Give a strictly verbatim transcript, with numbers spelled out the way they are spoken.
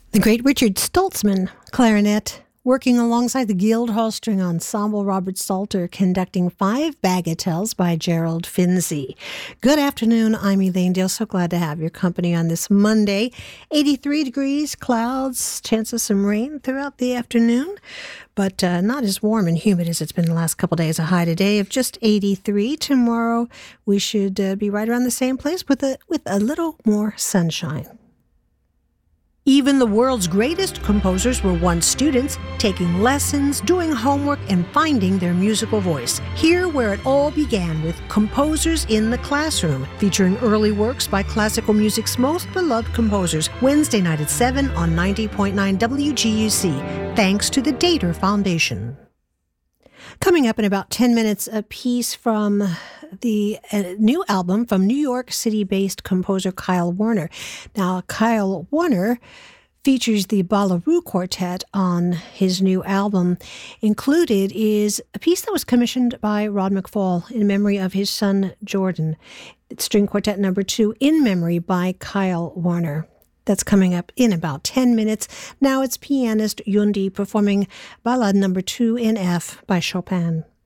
The great Richard Stoltzman, clarinet, working alongside the Guildhall String Ensemble, Robert Salter conducting five bagatelles by Gerald Finzi. Good afternoon, I'm Elaine Dale. So glad to have your company on this Monday. eighty-three degrees, clouds, chance of some rain throughout the afternoon, but uh, not as warm and humid as it's been the last couple days. A high today of just eighty-three. Tomorrow we should uh, be right around the same place with a, with a little more sunshine. Even the world's greatest composers were once students, taking lessons, doing homework, and finding their musical voice. Here, where it all began with Composers in the Classroom, featuring early works by classical music's most beloved composers, Wednesday night at seven on ninety point nine W G U C, thanks to the Dater Foundation. Coming up in about ten minutes, a piece from the uh, new album from New York City-based composer Kyle Warner. Now, Kyle Warner features the Ballaroo Quartet on his new album. Included is a piece that was commissioned by Rod McFall in memory of his son Jordan. It's String Quartet number two, In Memory by Kyle Warner. That's coming up in about ten minutes. Now it's pianist Yundi performing Ballade number two in F by Chopin.